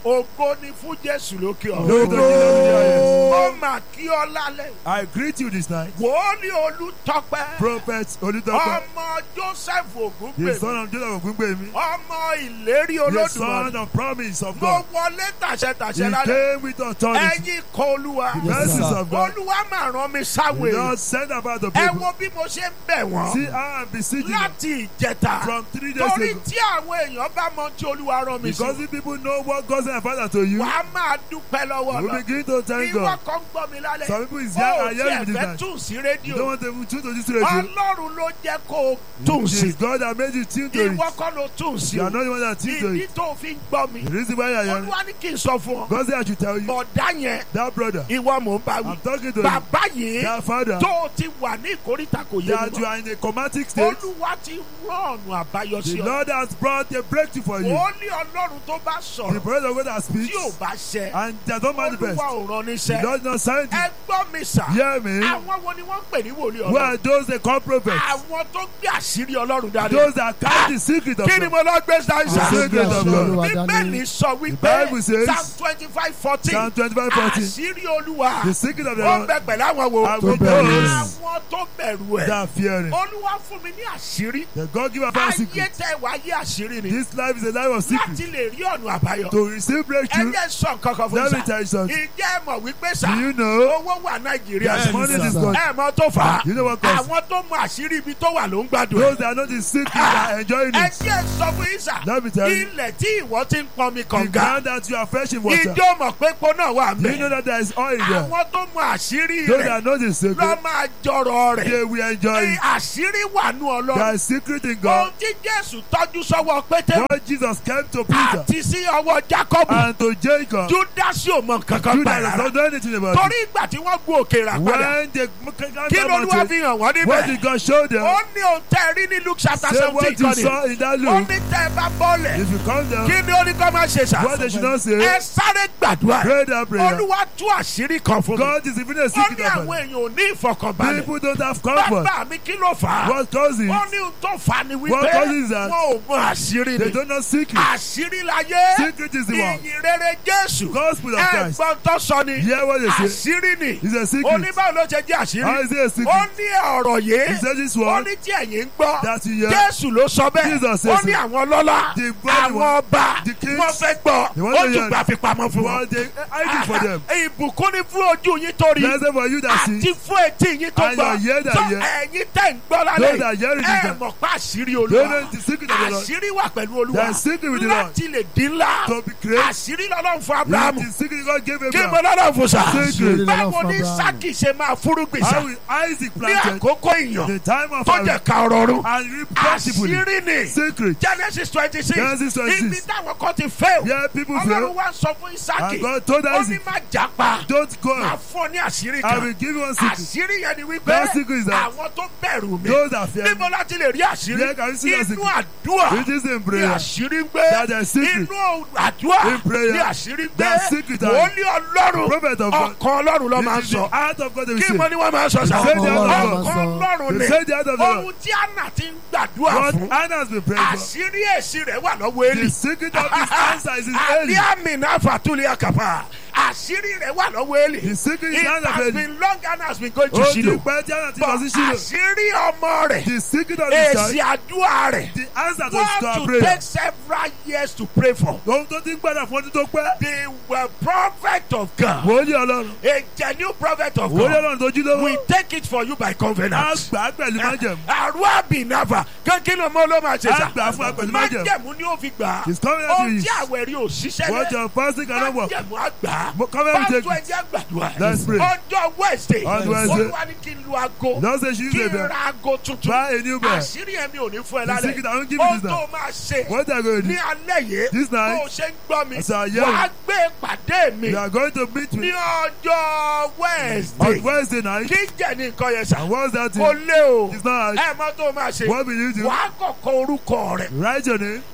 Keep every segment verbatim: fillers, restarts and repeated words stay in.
Ògo ni fún Jésù lókè Glory to ọ̀run. the Lord. Ó mà kí ọ lálẹ́. I greet you this night. Wòólì Olútọ́pẹ́. Prophet Olútọ́pẹ́, Ọmọ Joseph the son Ògúngbèmí. of Joseph Ògúngbèmí, Ọmọ ìlérí the son Olódùmarè. of promise of Mo God. wọlé tàṣẹtàṣẹ He lálẹ́. came with authority. Ẹ̀yin kọ Olúwa. The mercies of God. Olúwa máa rán mi He sáwé. just sent about the Ẹ people. wo bí mo ṣe ń bẹ̀ wọ́n. See how I'm beseeching you Láti ìjẹta. from three days Torí ago. tí àwọn èèyàn bá mọ tí Olúwa rán mi Because sí. if people know what God sent Father to you, Wàá máa dúpẹ́ lọ́wọ́ we lọ. begin to thank Ìwọ God. kan gbọ́ mi lálẹ́. Some people is here Ó are hearing tiẹ̀ this fẹ́ night. tún sí You rédíò. don't want to tune to this radio. Ọlọ́run ló jẹ́ kó o tún It sí. is God that made you tune to Ìwọ it. kọ́ ló tún sí You o. are not the one that tune to Ìdí it. tó fi ń gbọ́ mi. The reason why you are hearing, Olúwa ní kí n sọ fún ọ. God said I should tell you, Bọ̀dá yẹn that brother, ìwọ mò ń bá wí. I'm talking to you, Bàbá yìí that father, tó o ti wà ní ìkórìtà kò yé mi that you mọ́. are in a comatic state. Olúwa ti rán ọ̀nà àbáyọ sí The ọ. Lord has brought a breakthrough for you. Ó ní Ọlọ́run tó bá The sọ̀rọ̀ presence of God that speaks, tí ò bá ṣẹ. and does not manifest. Olúwa ò rán The níṣẹ́. Lord not signed Ẹ it. gbọ́ mi sà. Hear me. Àwọn wo ni wọ́n ń pè ní wòlíì Who are Ọlọ́run? those they call prophets? Àwọn tó gbé àṣírí Ọlọ́run dáadáa. Those that carry the secret of Kí ni God. mo lọ gbé sáyẹn The sà? secret of God. Bíbélì sọ The Bible wípé says, Psalm twenty-five fourteen Psalm twenty-five fourteen, àṣírí Olúwa the secret of the ó ń Lord bẹ pẹ̀lú àwọn wo? are with bẹ̀rù those Àwọn tó bẹ̀rù ẹ̀. that fear Him. Olúwa fún mi ní àṣírí. The God give us a Ayé secret. tẹ wá yé àṣírí ni. This life is a life of secret. Láti lè rí ọ̀nà àbáyọ. To receive Ẹ breakthrough, jẹ́ sọ nǹkan kan fún let me sà. tell you something. Ìjẹ́ ẹ mọ̀ wípé sà. Do you know Owó wà Nàìjíríà that sí. money is sir. God? Ẹ mọ̀ tó fà á. You know what cause? Àwọn tó mọ àṣírí ibi tó wà ló ń gbádùn Those ẹ̀. that know the secret are enjoying Ẹ it. jẹ́ sọ fún yín sà. Let me tell you, Ilẹ̀ tí ìwọ ti ń pọnmi the kànga. ground that you are fresh in water, Ìjọ mọ̀ pé epo náà wà do you know mẹ́. that there is oil there? Àwọn tó mọ àṣírí Those rẹ̀ that know the lọ́ secret, máa jọrọ̀ rẹ̀. they will enjoy it. Àṣírí wà nú There Ọlọ́run. is secret in Ohun God. tí Jésù tọ́jú sọ́wọ́ Pétérù What Jesus came to Peter àti sí ọwọ́ Jákọ́bù. and to Jacob, Júdásì ò mọ nǹkan kan Judas pa does rárá. not know anything about Torí it. ìgbà tí wọ́n gun òkè rà padà. When they Kí ló Olúwa mountain, fi hàn wọ́n what níbẹ̀? did God show them? Ó ní ohun tẹ́ ẹ rí ní Luke chapter Say seventeen what you kan ni. saw in that Ó look. ní tẹ́ ẹ bá bọ́ọ̀lẹ̀. If you come down, Kí ni ó ní kó máa ṣe sà? what they should not say, Ẹ sáré gbàdúrà. pray that prayer. Olúwa tú àṣírí kan fún mi. God is even a Ó secret ní of àwọn it. èèyàn ò ní ìfọkànbalẹ̀. People don't have comfort. Bàbá mi kí ló fà á? What causes? Ó ní ohun tó fà á ni What wípé causes that? wọn ò mọ àṣírí They ni. don't know secret. Àṣírí láyé. Secret is the one. Ìyìn rere Jésù. Gospel of Christ. Ẹ̀gbọ́n tó sọ ni. Hear what they say. Àṣírí ni. It's a secret. Oníbàwò ló ṣe jẹ́ How àṣírí. is it a Ó secret? ní ọ̀rọ̀ He yìí. said this Ó one ní tí ẹ̀yin ń gbọ́. that you hear. Jésù ló sọ bẹ́ẹ̀. Jesus says Ó ní so. àwọn ọlọ́lá. The body Àwọn one, ọba. the kings, Wọ́n fẹ́ gbọ́. they want Ó to tún hear. gbà fi pamọ́ fún wọn. But they hide it for them. Ìbùkún ní fún ojú yín tó rí. Blessed for you that see. Àti fún etí yín tó And gbọ́. your ear that Sọ hear. ẹ̀yin tẹ́ ń gbọ́ lálẹ́. Those that hear it is Ẹ that- mọ̀ pé àṣírí Don't Olúwa. know the secret of the Lord. Àṣírí wà pẹ̀lú Olúwa. There is secret with the Lord. Láti lè dín ńlá. To be great. Àṣírí lọ́lọ́run fún Ábúráhámù. The secret God gave Kí mo Abraham. lọ́lọ́run fún sà? Secret. Báwo ni Sákì ṣe máa fúrúgbìn sà? How will Isaac Ní planted àkókò ìyàn the time of tó harvest jẹ́ ká ọ̀rọ̀ rú. and reap plentifully. Àṣírí ni. Secret. Genesis twenty six. Genesis twenty-six. Ibi táwọn kan ti fail. Yeah, people Ọlọ́run fail. wá sọ fún Ísákì. And God told Ó ní Isaac, má jápa. don't go. Máa fún ọ ní àṣírí I kan. will give you one secret. Àṣírí yẹn ni wípé That secret is that àwọn tó bẹ̀rù mi. those that fear me, Níbo láti lè rí àṣírí? Where can you see that Inú secret? àdúrà it is in ní prayer. àṣírí ń gbé. That there is secret. Inú àdúrà In prayer. ní àṣírí ń gbé. There is secret. Wòlíì Ọlọ́run. Prophet of God. Ọkàn Ọlọ́run ló máa ń It is the sọ. heart of God they will Kí mo say. ní wọ́n máa ń sọ sà? They say the heart of God. Ọkàn Ọlọ́run They ni. say the heart of the Ohun Lord. tí Anna ti ń gbàdúrà What fún. Anna has been praying for. Àṣírí èsì rẹ̀ wà lọ́wọ́ Élì. The secret of this answer is in Àbí Eli. àmì náà fàtúlẹ̀ àkàpà. Àṣírí rẹ̀ wà lọ́wọ́ Élì. The secret is It in the hand has of Eli. been long and has been going to Oh, the Shiloh. pẹ́ tí Anna ti But lọ sí Shiloh. àṣírí ọmọ rẹ̀. The secret of this Èsì time. àdúrà rẹ̀. The answer to Want our to prayer. take several years to pray for. Ohun tó ti ń gbàdá fún ọdún tó pẹ́. The were prophet of God. Wòlíì Ọlọ́run. A genuine prophet of Wòlíì God. Ọlọ́run tó jí lówó. We take it for you by A covenant. gbà á pẹ̀lú májẹ̀mú. Àrùn àbínàfà kankí ló mọ ló máa ṣe A sà. gbà á fún wa pẹ̀lú májẹ̀mú. Májẹ̀mú ni ó fi gbà á. His covenant to Ohun use. tí àwẹ̀rí ò ṣiṣẹ́ What lé. your fasting cannot work. Májẹ̀mú á gbà á. Mo- covenant Pásítọ̀ take it. ẹ̀jẹ̀ gbàdúrà. Let's pray. Ọjọ́ Wednesday. On Wednesday. Olúwa ní kí n lu aago. Don't say she use Kí a n bell. ra aago tuntun. Buy a new bell. Àṣírí ẹ̀mí ò ní fún ẹ The lálẹ́. secret I won't give you Ohun this tó night. máa ṣe What are you going to ní do? alẹ́ yìí. This night, Bó o ṣe ń gbọ́ mi. as I hear Wàá you, gbé pàdé mi you are going to meet ní me ọjọ́ Wednesday. on Wednesday night. Kí jẹ́ ní nǹkan yẹn sà? And what's that Kò thing? lé o. It's not hard. Ẹ mọ tó máa ṣe. What will you do? Wàá kọ̀kọ́ orúkọ rẹ̀ Write your name àti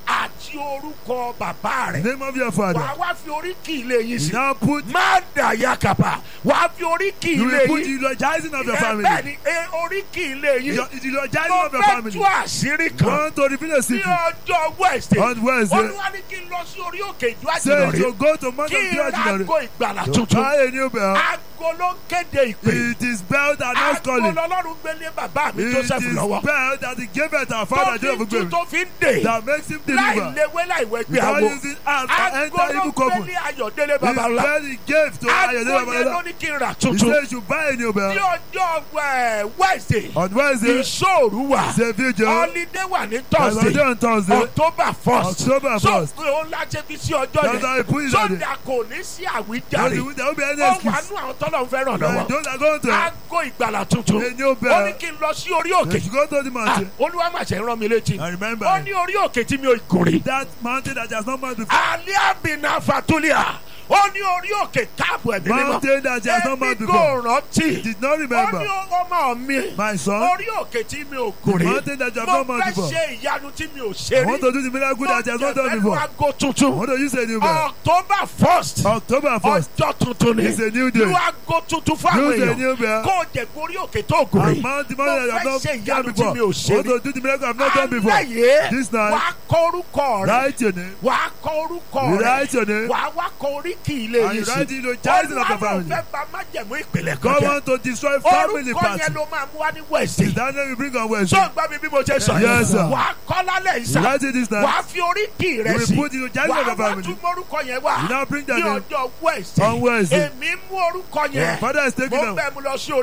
sí orúkọ bàbá rẹ̀. Name of your father. wàá wá fi oríkì ilé yín sí. Now put. má dàyà kàpà wàá fi oríkì You ilé will put yín. the eulogizing of your ẹ family. bẹ́ẹ̀ ni ẹ oríkì ilé yín. Your- The eulogizing mo of your fẹ́ family. tú àṣírí kan. Want to reveal a ní secret. ọjọ́ Wednesday. On Wednesday. olúwa ní kí n lọ sí orí òkè ìjọ Say àjìnà to rẹ̀. go to Mount kí of n Prayer ra Ordinary. ago ìgbàlà To tuntun. buy a new bell. ago ló ń kéde ìpè. It is bell that not ago calling. lọ́lọ́run gbélé bàbá mi It Joseph is lọ́wọ́. bell that he gave it our tó father fi Joseph ń tú Gbemi. tó fi ń dè. That makes him láì deliver. léwé láì wẹgbẹ́ Without àwo. using hands to ago enter ló evil couple. gbélé Ayọ̀délé His Babalọlá. bell he gave to ago Ayodele yẹn ló Babalọlá. ní kí n rà He tuntun. said you should buy a new ní bell. ọjọ́ ẹ̀, Wednesday. On Wednesday, ìṣòro wà. it's a video. holiday wà ní There's Thursday. a day on Thursday. October first. October so first. pé ó lájẹ́ fi sí ọjọ́ That's how he yẹn. put it so on it. that kò ní sí There àwíjàre. will there will be any ó wà excuse. nú àwọn tọ́lọ̀ ń fẹ́ràn And lọ́wọ́. those are going to ago ìgbàlà tuntun. a new ó ní bell. kí n lọ sí orí They òkè. should go to the Ah, mountain. olúwa mà ṣe ń rán mi létí. And remember, ó ní orí òkè tí mi ò gùn rí. that mountain that has not moved before. aliabina fatulia. ó ní orí òkè káàbù ẹ̀mí mímọ́. Mountain that has not moved èmi before. kò rántí. Did not ó remember. ní ọmọ mi. My son, orí òkè tí mi ò gùn rí. mountain that you have mo not moved fẹ́ before. ṣe ìyanu tí mi ò I ṣe want rí. to do the miracle that he has not done mo before. jẹ́ fẹ́ lu ago I tuntun. want to use a new bell. October first. October first. ọjọ́ tuntun ni. It's a new day. lu ago tuntun fún àwọn Use a èèyàn. new bell. kó o jẹ gorí òkè tó gùn And rí. mount the mo mountain that you fẹ́ have ṣe not ìyanu done tí mi before. ò ṣe I want rí. to do the miracle I have not done before. aláyé This night, wàá kọ orúkọ rẹ. write your name. wàá kọ orúkọ You rẹ. write your name. wàá wá kọ oríkì ilé And yìí you sí. write the eulogizing of the olúwa family. fẹ́ bá májẹ̀mú ìpìlẹ̀ kan God jẹ́. want to destroy family orúkọ party. yẹn ló máa mú wá ní Wednesday. Is that name you bring on tó Wednesday? ń gbọ́ mi bí mo ṣe sọ Yes, sir. wàá kọ́ lálẹ́ You ìsà. write it this night. wàá fi oríkì rẹ You will sí. put the eulogizing of wàá the wá family. tún mórúkọ yẹn wá. You now bring that ní name ọjọ́ Wednesday. on Wednesday. èmi mú orúkọ Your yẹn. father is taking mo them. bẹ̀ mu lọ sí orí